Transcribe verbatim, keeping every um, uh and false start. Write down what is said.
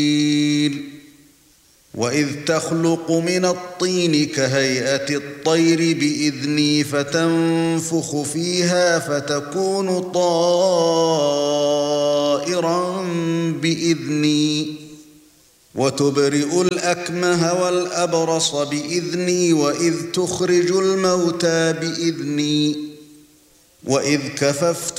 وَإِذْ تَخْلُقُ مِنَ الطِّينِ كَهَيْئَةِ الطَّيْرِ بِإِذْنِي فَتَنفُخُ فِيهَا فَتَكُونُ طَائِرًا بِإِذْنِي وَتُبْرِئُ الْأَكْمَهَ وَالْأَبْرَصَ بِإِذْنِي وَإِذْ تُخْرِجُ الْمَوْتَى بِإِذْنِي وَإِذْ كَفَفْتُ